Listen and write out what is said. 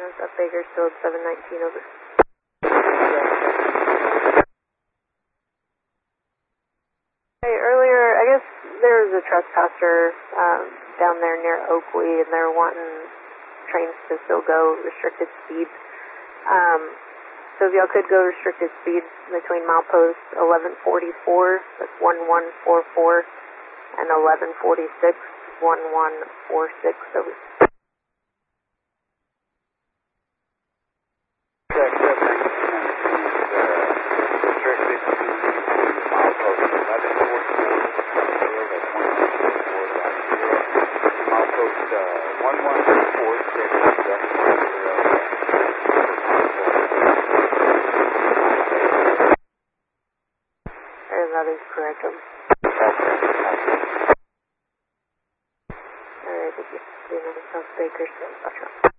South Bakersfield 719 over. Hey, earlier, I guess there was a trespasser down there near Oakley, and they're wanting trains to still go restricted speed. So if y'all could go restricted speed between milepost 1144, that's 1144, and 1146, 1146 over. That is correct. Alright, thank you. South Bakersfield.